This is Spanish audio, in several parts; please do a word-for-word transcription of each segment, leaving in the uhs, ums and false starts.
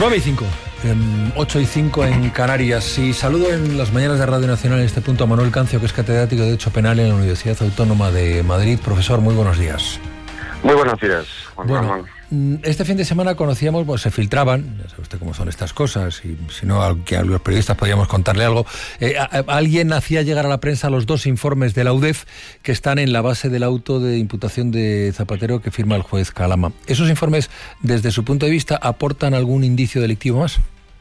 nueve y cinco, ocho y cinco en Canarias. Y saludo en las mañanas de Radio Nacional en este punto a Manuel Cancio, que es catedrático de Derecho Penal en la Universidad Autónoma de Madrid. Profesor, muy buenos días. Muy buenos días, Juan bueno, Ramón. Este fin de semana conocíamos, pues se filtraban, ya sabe usted cómo son estas cosas, y si no, que a los periodistas podíamos contarle algo. Eh, a, a, alguien hacía llegar a la prensa los dos informes de la U D E F que están en la base del auto de imputación de Zapatero que firma el juez Calama. ¿Esos informes, desde su punto de vista, aportan algún indicio delictivo más?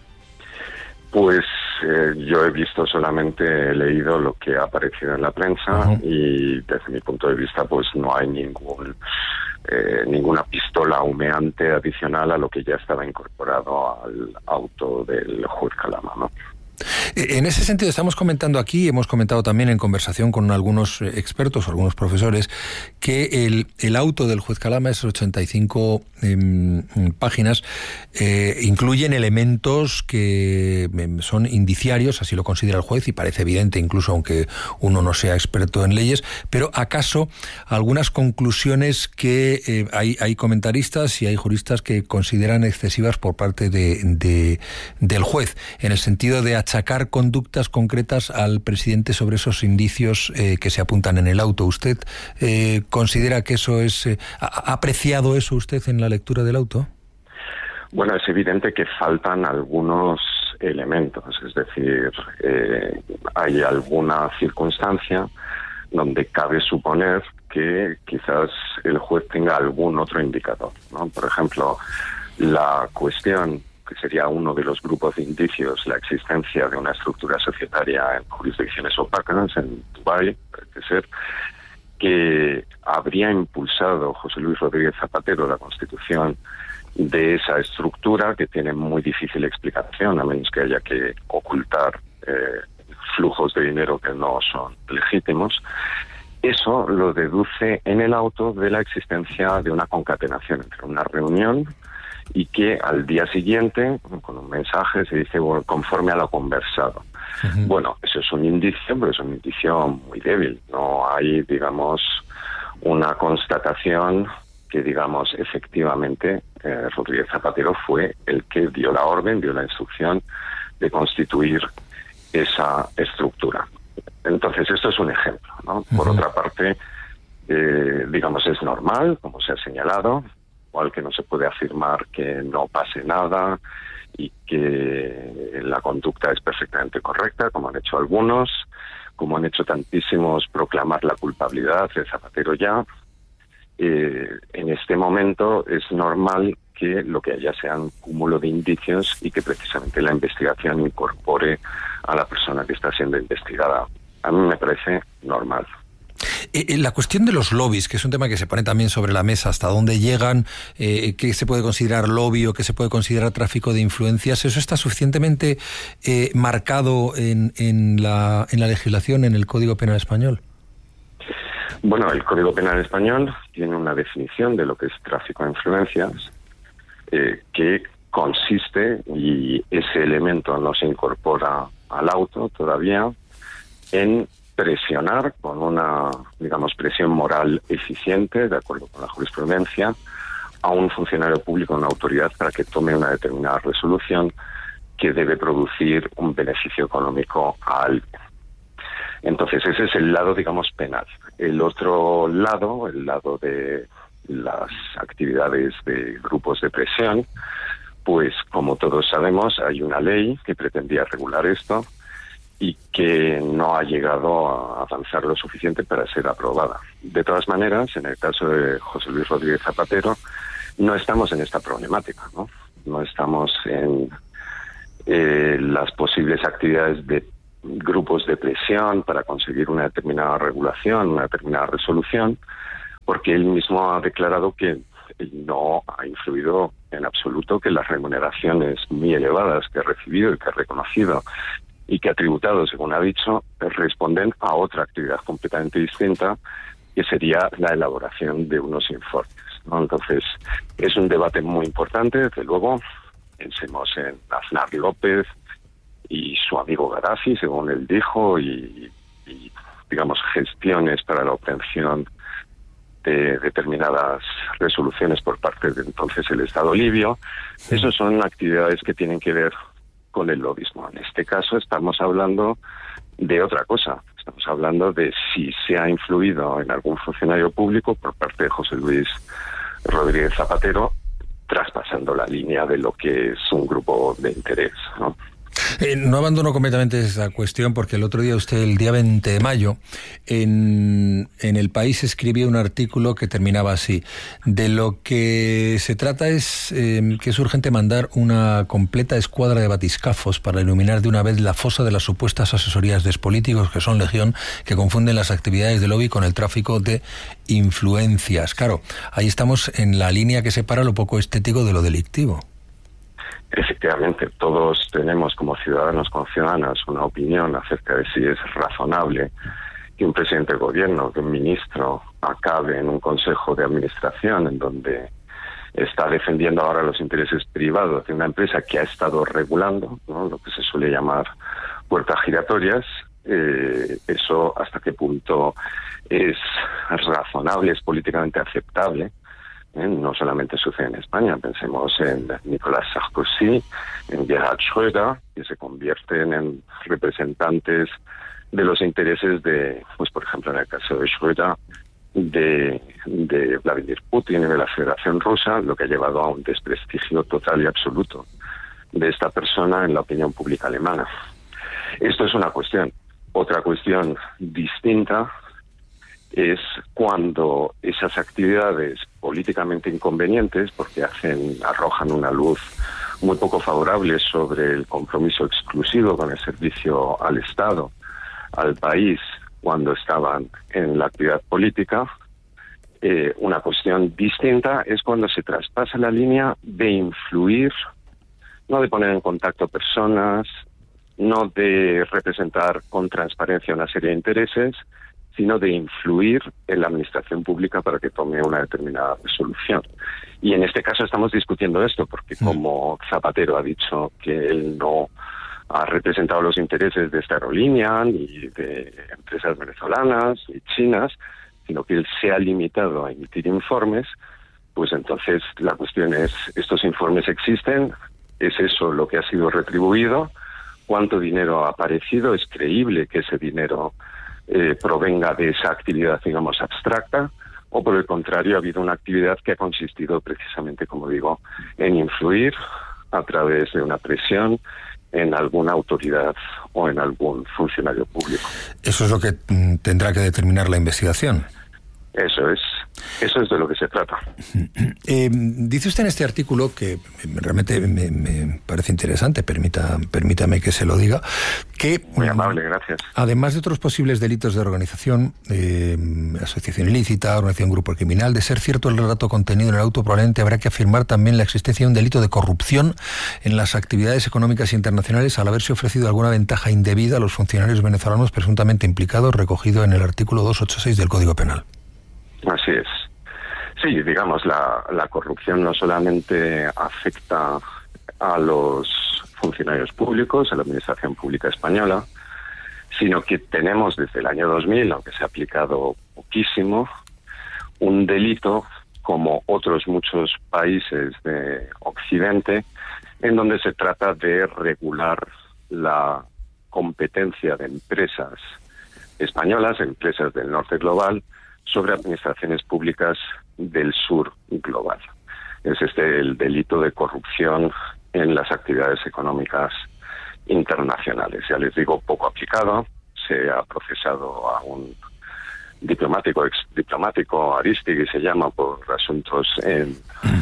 Pues eh, yo he visto solamente, he leído lo que ha aparecido en la prensa. Uh-huh. Y desde mi punto de vista pues no hay ningún eh, ninguna pistola humeante adicional a lo que ya estaba incorporado al auto del juez Calama, ¿no? En ese sentido, estamos comentando aquí, hemos comentado también en conversación con algunos expertos, algunos profesores, que el, el auto del juez Calama, esas ochenta y cinco eh, páginas, eh, incluyen elementos que son indiciarios, así lo considera el juez, y parece evidente, incluso aunque uno no sea experto en leyes, pero acaso algunas conclusiones que eh, hay, hay comentaristas y hay juristas que consideran excesivas por parte de, de, del juez, en el sentido de achacar conductas concretas al presidente sobre esos indicios eh, que se apuntan en el auto. ¿Usted eh, considera que eso es... Eh, ¿Ha apreciado eso usted en la lectura del auto? Bueno, es evidente que faltan algunos elementos, es decir, eh, hay alguna circunstancia donde cabe suponer que quizás el juez tenga algún otro indicador, ¿no? Por ejemplo, la cuestión que sería uno de los grupos de indicios, la existencia de una estructura societaria en jurisdicciones opacas, en Dubái, parece ser, que habría impulsado José Luis Rodríguez Zapatero la constitución de esa estructura, que tiene muy difícil explicación, a menos que haya que ocultar eh, flujos de dinero que no son legítimos. Eso lo deduce en el auto de la existencia de una concatenación entre una reunión y que al día siguiente, con un mensaje, se dice bueno, conforme a lo conversado. Uh-huh. Bueno, eso es un indicio, pero es un indicio muy débil. No hay, digamos, una constatación que, digamos, efectivamente eh, Rodríguez Zapatero fue el que dio la orden, dio la instrucción de constituir esa estructura. Entonces, esto es un ejemplo, ¿no? Uh-huh. Por otra parte, eh, digamos, es normal, como se ha señalado, igual que no se puede afirmar que no pase nada y que la conducta es perfectamente correcta, como han hecho algunos, como han hecho tantísimos proclamar la culpabilidad de Zapatero ya. Eh, en este momento es normal que lo que haya sea un cúmulo de indicios y que precisamente la investigación incorpore a la persona que está siendo investigada. A mí me parece normal. Eh, la cuestión de los lobbies, que es un tema que se pone también sobre la mesa, hasta dónde llegan, eh, qué se puede considerar lobby o qué se puede considerar tráfico de influencias, ¿eso está suficientemente eh, marcado en, en, la, en la legislación, en el Código Penal español? Bueno, el Código Penal español tiene una definición de lo que es tráfico de influencias eh, que consiste, y ese elemento no se incorpora al auto todavía, en presionar con una, digamos, presión moral eficiente, de acuerdo con la jurisprudencia, a un funcionario público, una autoridad, para que tome una determinada resolución que debe producir un beneficio económico a alguien. Entonces, ese es el lado, digamos, penal. El otro lado, el lado de las actividades de grupos de presión, pues, como todos sabemos, hay una ley que pretendía regular esto y que no ha llegado a avanzar lo suficiente para ser aprobada. De todas maneras, en el caso de José Luis Rodríguez Zapatero, no estamos en esta problemática, ¿no? No estamos en eh, las posibles actividades de grupos de presión para conseguir una determinada regulación, una determinada resolución, porque él mismo ha declarado que no ha influido en absoluto, que las remuneraciones muy elevadas que ha recibido y que ha reconocido y que ha tributado, según ha dicho, responden a otra actividad completamente distinta, que sería la elaboración de unos informes, ¿no? Entonces, es un debate muy importante, desde luego. Pensemos en Aznar López y su amigo Gaddafi, según él dijo, y, y digamos, gestiones para la obtención de determinadas resoluciones por parte de entonces el Estado libio. Esas son actividades que tienen que ver con el lobismo. En este caso estamos hablando de otra cosa. Estamos hablando de si se ha influido en algún funcionario público por parte de José Luis Rodríguez Zapatero, traspasando la línea de lo que es un grupo de interés, ¿no? Eh, no abandono completamente esa cuestión porque el otro día usted, el día veinte de mayo, en, en El País escribió un artículo que terminaba así: de lo que se trata es eh, que es urgente mandar una completa escuadra de batiscafos para iluminar de una vez la fosa de las supuestas asesorías de políticos, que son legión, que confunden las actividades de lobby con el tráfico de influencias. Claro, ahí estamos en la línea que separa lo poco estético de lo delictivo. Efectivamente, todos tenemos como ciudadanos, como ciudadanas, una opinión acerca de si es razonable que un presidente de gobierno, que un ministro acabe en un consejo de administración en donde está defendiendo ahora los intereses privados de una empresa que ha estado regulando, ¿no?, lo que se suele llamar puertas giratorias. Eh, eso hasta qué punto es razonable, es políticamente aceptable. ¿Eh? No solamente sucede en España, pensemos en Nicolas Sarkozy, en Gerhard Schröder, que se convierten en representantes de los intereses de, pues por ejemplo en el caso de Schröder, de, de Vladimir Putin y de la Federación Rusa, lo que ha llevado a un desprestigio total y absoluto de esta persona en la opinión pública alemana. Esto es una cuestión. Otra cuestión distinta es cuando esas actividades políticamente inconvenientes, porque hacen, arrojan una luz muy poco favorable sobre el compromiso exclusivo con el servicio al Estado, al país, cuando estaban en la actividad política. Eh, una cuestión distinta es cuando se traspasa la línea de influir, no de poner en contacto personas, no de representar con transparencia una serie de intereses, sino de influir en la administración pública para que tome una determinada resolución. Y en este caso estamos discutiendo esto, porque como Zapatero ha dicho que él no ha representado los intereses de esta aerolínea, ni de empresas venezolanas, ni chinas, sino que él se ha limitado a emitir informes, pues entonces la cuestión es, ¿estos informes existen? ¿Es eso lo que ha sido retribuido? ¿Cuánto dinero ha aparecido? ¿Es creíble que ese dinero Eh, provenga de esa actividad, digamos, abstracta, o por el contrario ha habido una actividad que ha consistido precisamente, como digo, en influir a través de una presión en alguna autoridad o en algún funcionario público? Eso es lo que mm, tendrá que determinar la investigación. Eso es, eso es de lo que se trata. Eh, dice usted en este artículo, que realmente me, me parece interesante, permita, permítame que se lo diga, que... Muy amable, gracias. Además de otros posibles delitos de organización, eh, asociación ilícita, organización grupo criminal, de ser cierto el relato contenido en el auto, probablemente habrá que afirmar también la existencia de un delito de corrupción en las actividades económicas internacionales al haberse ofrecido alguna ventaja indebida a los funcionarios venezolanos presuntamente implicados, recogido en el artículo doscientos ochenta y seis del Código Penal. Así es. Sí, digamos, la, la corrupción no solamente afecta a los funcionarios públicos, a la administración pública española, sino que tenemos desde el año dos mil, aunque se ha aplicado poquísimo, un delito, como otros muchos países de Occidente, en donde se trata de regular la competencia de empresas españolas, empresas del norte global, sobre administraciones públicas del sur global. Es este el delito de corrupción en las actividades económicas internacionales. Ya les digo, poco aplicado. Se ha procesado a un diplomático, ex diplomático, Aristigui se llama, por asuntos en,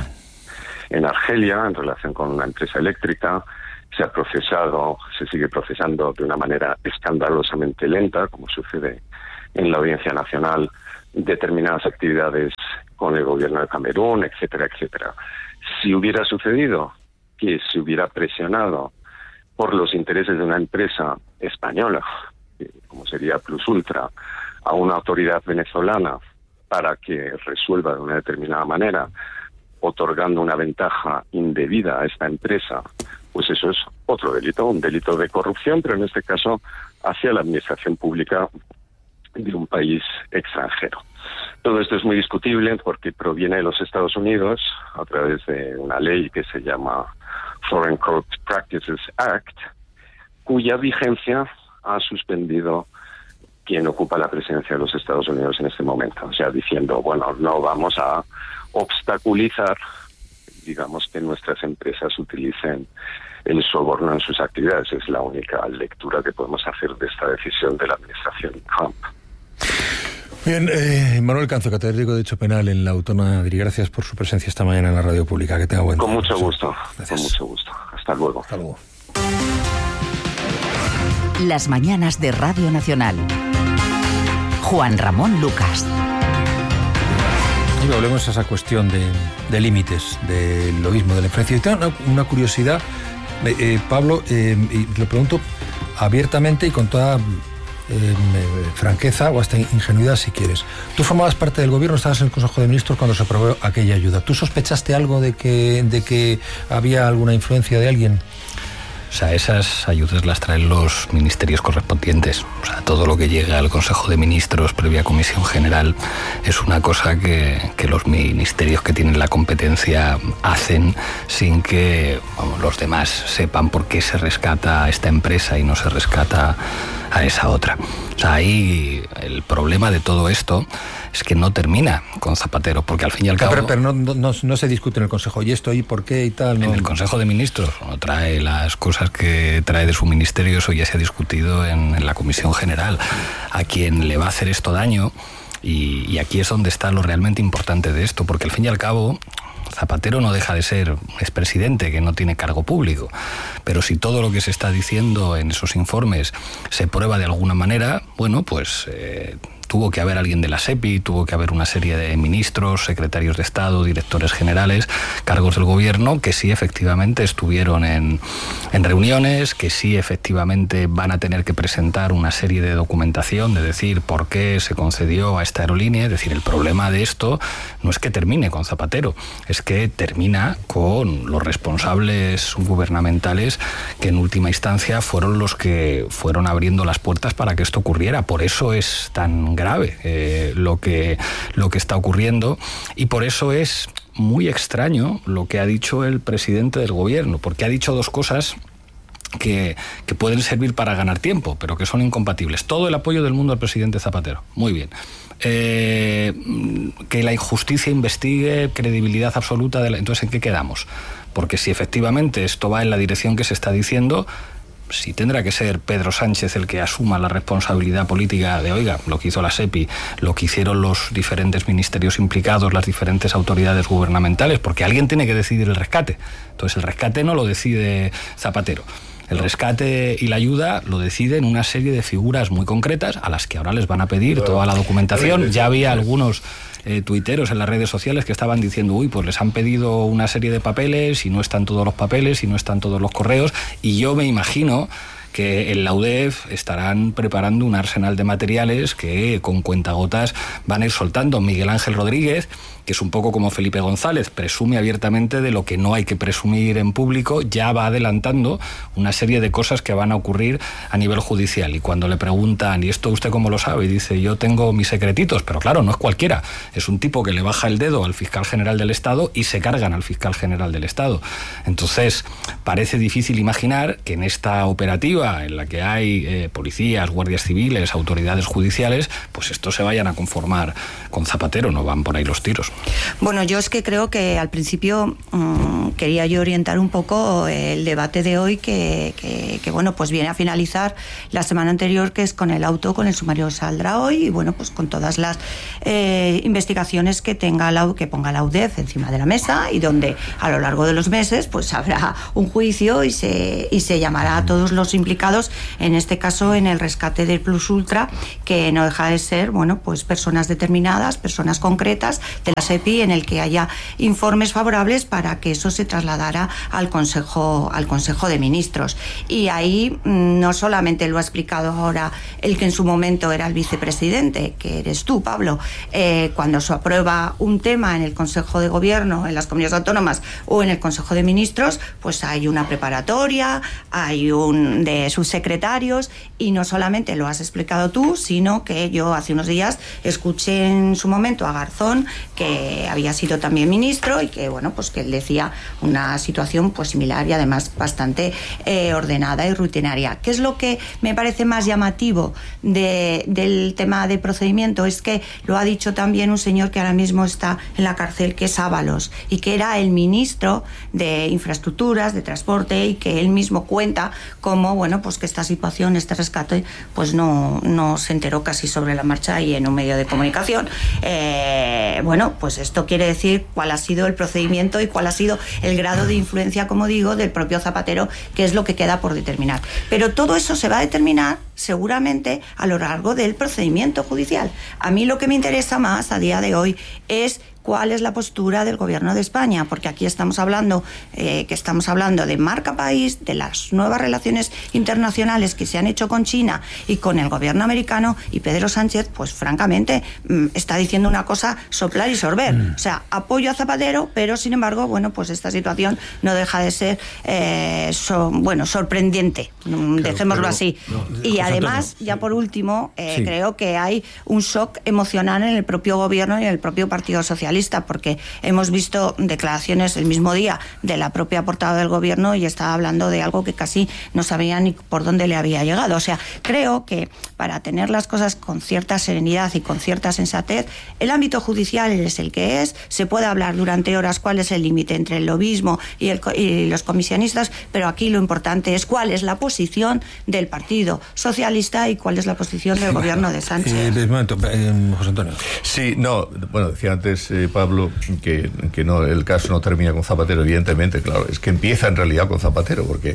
en Argelia, en relación con una empresa eléctrica. Se ha procesado, se sigue procesando de una manera escandalosamente lenta, como sucede en la Audiencia Nacional, determinadas actividades con el gobierno de Camerún, etcétera, etcétera. Si hubiera sucedido que se hubiera presionado por los intereses de una empresa española, como sería Plus Ultra, a una autoridad venezolana para que resuelva de una determinada manera, otorgando una ventaja indebida a esta empresa, pues eso es otro delito, un delito de corrupción, pero en este caso hacia la administración pública de un país extranjero. Todo esto es muy discutible porque proviene de los Estados Unidos a través de una ley que se llama Foreign Court Practices Act, cuya vigencia ha suspendido quien ocupa la presidencia de los Estados Unidos en este momento. O sea, diciendo, bueno, no vamos a obstaculizar, digamos, que nuestras empresas utilicen el soborno en sus actividades. Es la única lectura que podemos hacer de esta decisión de la administración Trump. Bien, eh, Manuel Canzo, catedrático de Derecho Penal en la Autónoma de Madrid. Gracias por su presencia esta mañana en la radio pública. Que tenga buen día. Con mucho gusto, Gracias. con mucho gusto. Hasta luego. Hasta luego. Las mañanas de Radio Nacional. Juan Ramón Lucas. Y hablemos de esa cuestión de, de límites, del lobismo, de la influencia. Y tengo una, una curiosidad, eh, eh, Pablo, eh, y lo pregunto abiertamente y con toda eh, franqueza o hasta ingenuidad, si quieres. Tú formabas parte del gobierno, estabas en el Consejo de Ministros cuando se aprobó aquella ayuda. ¿Tú sospechaste algo de que, de que había alguna influencia de alguien? O sea, esas ayudas las traen los ministerios correspondientes. O sea, todo lo que llega al Consejo de Ministros previa Comisión General es una cosa que, que los ministerios que tienen la competencia hacen sin que, vamos, los demás sepan por qué se rescata a esta empresa y no se rescata a esa otra. O sea, ahí el problema de todo esto es que no termina con Zapatero, porque al fin y al cabo... Pero, pero no, no, no se discute en el Consejo, y esto, y por qué, y tal... No... En el Consejo de Ministros no trae las cosas que trae de su ministerio, eso ya se ha discutido en, en la Comisión General. A quien le va a hacer esto daño, y, y aquí es donde está lo realmente importante de esto, porque al fin y al cabo... Zapatero no deja de ser expresidente, que no tiene cargo público, pero si todo lo que se está diciendo en esos informes se prueba de alguna manera, bueno, pues eh, tuvo que haber alguien de la SEPI, tuvo que haber una serie de ministros, secretarios de Estado, directores generales, cargos del gobierno, que sí efectivamente estuvieron en, en reuniones, que sí efectivamente van a tener que presentar una serie de documentación, de decir por qué se concedió a esta aerolínea. Es decir, el problema de esto no es que termine con Zapatero, es que termina con los responsables gubernamentales que en última instancia fueron los que fueron abriendo las puertas para que esto ocurriera. Por eso es tan grave eh, lo que, lo que está ocurriendo, y por eso es muy extraño lo que ha dicho el presidente del gobierno, porque ha dicho dos cosas que, que pueden servir para ganar tiempo, pero que son incompatibles. Todo el apoyo del mundo al presidente Zapatero, muy bien. Eh, que la injusticia investigue, credibilidad absoluta de la... Entonces, ¿en qué quedamos? Porque si efectivamente esto va en la dirección que se está diciendo, si tendrá que ser Pedro Sánchez el que asuma la responsabilidad política de, oiga, lo que hizo la SEPI, lo que hicieron los diferentes ministerios implicados, las diferentes autoridades gubernamentales, porque alguien tiene que decidir el rescate. Entonces el rescate no lo decide Zapatero. El rescate y la ayuda lo deciden una serie de figuras muy concretas a las que ahora les van a pedir toda la documentación. Ya había algunos eh, tuiteros en las redes sociales que estaban diciendo, uy, pues les han pedido una serie de papeles y no están todos los papeles y no están todos los correos, y yo me imagino que en la U D E F estarán preparando un arsenal de materiales que con cuentagotas van a ir soltando. Miguel Ángel Rodríguez, que es un poco como Felipe González, presume abiertamente de lo que no hay que presumir en público, ya va adelantando una serie de cosas que van a ocurrir a nivel judicial. Y cuando le preguntan, ¿y esto usted cómo lo sabe? Y dice, yo tengo mis secretitos, pero claro, no es cualquiera. Es un tipo que le baja el dedo al fiscal general del Estado y se cargan al fiscal general del Estado. Entonces, parece difícil imaginar que en esta operativa en la que hay eh, policías, guardias civiles, autoridades judiciales, pues estos se vayan a conformar con Zapatero, no van por ahí los tiros. Bueno, yo es que creo que al principio mmm, quería yo orientar un poco el debate de hoy que, que, que, bueno, pues viene a finalizar la semana anterior, que es con el auto, con el sumario saldrá hoy, y bueno, pues con todas las eh, investigaciones que tenga la, que ponga la U D E F encima de la mesa, y donde a lo largo de los meses pues habrá un juicio y se, y se llamará a todos los implicados, en este caso en el rescate del Plus Ultra, que no deja de ser, bueno, pues personas determinadas, personas concretas de la SEPI, en el que haya informes favorables para que eso se trasladara al Consejo, al Consejo de Ministros. Y ahí no solamente lo ha explicado ahora el que en su momento era el vicepresidente, que eres tú, Pablo, eh, cuando se aprueba un tema en el Consejo de Gobierno, en las comunidades autónomas o en el Consejo de Ministros, pues hay una preparatoria, hay un de eh, subsecretarios, y no solamente lo has explicado tú, sino que yo hace unos días escuché en su momento a Garzón, que había sido también ministro, y que bueno, pues que él decía una situación pues similar y además bastante eh, ordenada y rutinaria. ¿Qué es lo que me parece más llamativo de, del tema de procedimiento? Es que lo ha dicho también un señor que ahora mismo está en la cárcel, que es Ábalos, y que era el ministro de Infraestructuras, de Transporte, y que él mismo cuenta cómo, bueno, pues que esta situación, este rescate, pues no, no se enteró casi sobre la marcha y en un medio de comunicación. Eh, bueno, pues esto quiere decir cuál ha sido el procedimiento y cuál ha sido el grado de influencia, como digo, del propio Zapatero, que es lo que queda por determinar. Pero todo eso se va a determinar seguramente a lo largo del procedimiento judicial. A mí lo que me interesa más a día de hoy es cuál es la postura del Gobierno de España, porque aquí estamos hablando eh, que estamos hablando de marca país, de las nuevas relaciones internacionales que se han hecho con China y con el Gobierno americano, y Pedro Sánchez, pues francamente, mmm, está diciendo una cosa soplar y sorber. Mm. O sea, apoyo a Zapatero, pero sin embargo, bueno, pues esta situación no deja de ser, eh, so, bueno, sorprendente, claro, dejémoslo pero, así. No, y José además, Antonio, ya sí. por último, eh, sí. creo que hay un shock emocional en el propio Gobierno y en el propio Partido Socialista, porque hemos visto declaraciones el mismo día de la propia portavoz del Gobierno y estaba hablando de algo que casi no sabía ni por dónde le había llegado. O sea, creo que para tener las cosas con cierta serenidad y con cierta sensatez, el ámbito judicial es el que es, se puede hablar durante horas cuál es el límite entre el lobismo y, el, y los comisionistas, pero aquí lo importante es cuál es la posición del Partido Socialista y cuál es la posición del Gobierno de Sánchez. Eh, un momento, eh, José Antonio. Sí, no, bueno, decía antes eh, Pablo que, que no, el caso no termina con Zapatero, evidentemente, claro, es que empieza en realidad con Zapatero, porque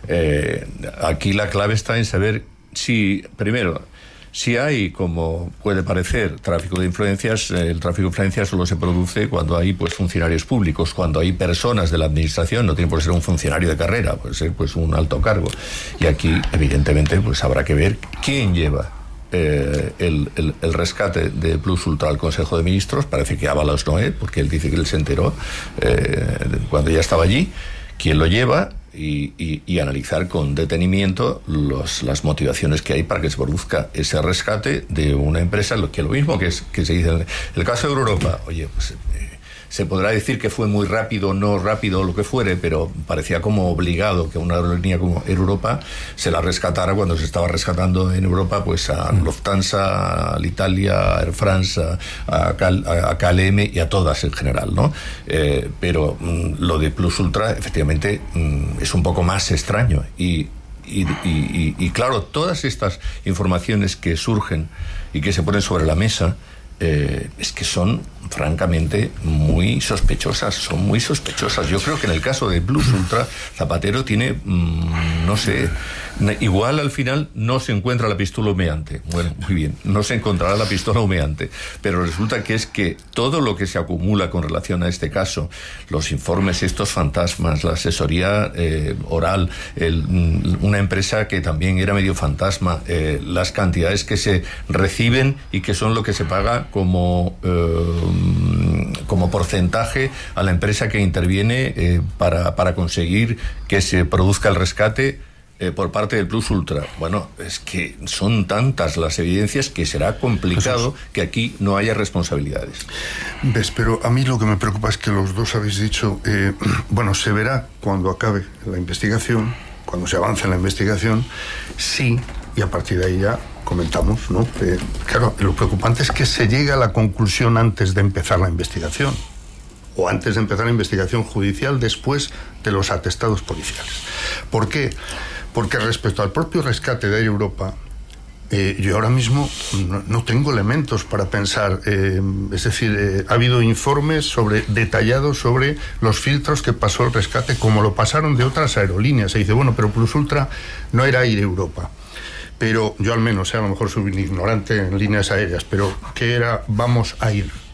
eh, aquí la clave está en saber si, primero, si hay, como puede parecer, tráfico de influencias. El tráfico de influencias solo se produce cuando hay pues funcionarios públicos, cuando hay personas de la administración, no tiene por qué ser un funcionario de carrera, puede ser pues un alto cargo. Y aquí, evidentemente, pues habrá que ver quién lleva Eh, el, el, el rescate de Plus Ultra al Consejo de Ministros. Parece que Ábalos no es, porque él dice que él se enteró eh, cuando ya estaba allí, quién lo lleva, y, y, y analizar con detenimiento los, las motivaciones que hay para que se produzca ese rescate de una empresa, lo que lo mismo que, es, que se dice en el caso de Europa. Oye, pues eh, se podrá decir que fue muy rápido, no rápido, lo que fuere, pero parecía como obligado que una aerolínea como Air Europa se la rescatara cuando se estaba rescatando en Europa pues a Lufthansa, a Alitalia, a Air France, a, Cal, a K L M y a todas en general, ¿no? Eh, pero mm, lo de Plus Ultra efectivamente mm, es un poco más extraño y Y, y, y, y claro, todas estas informaciones que surgen y que se ponen sobre la mesa eh, es que son francamente muy sospechosas, son muy sospechosas. Yo creo que en el caso de Plus Ultra, Zapatero tiene, mmm, no sé, igual al final no se encuentra la pistola humeante. Bueno, muy bien, no se encontrará la pistola humeante, pero resulta que es que todo lo que se acumula con relación a este caso, los informes estos fantasmas, la asesoría eh, oral, el, una empresa que también era medio fantasma, eh, las cantidades que se reciben y que son lo que se paga como eh, como porcentaje a la empresa que interviene eh, para, para conseguir que se produzca el rescate eh, por parte del Plus Ultra. Bueno, es que son tantas las evidencias que será complicado que aquí no haya responsabilidades. Ves, pero a mí lo que me preocupa es que los dos habéis dicho, eh, bueno, se verá cuando acabe la investigación, cuando se avance en la investigación, sí, y a partir de ahí ya comentamos, ¿no? Eh, claro, lo preocupante es que se llegue a la conclusión antes de empezar la investigación, o antes de empezar la investigación judicial, después de los atestados policiales. ¿Por qué? Porque respecto al propio rescate de Air Europa, eh, yo ahora mismo no, no tengo elementos para pensar, eh, es decir, eh, ha habido informes sobre, detallados sobre los filtros que pasó el rescate, como lo pasaron de otras aerolíneas. Se dice, bueno, pero Plus Ultra no era Air Europa. Pero yo al menos, eh, a lo mejor soy un ignorante en líneas aéreas, pero ¿qué era vamos a ir?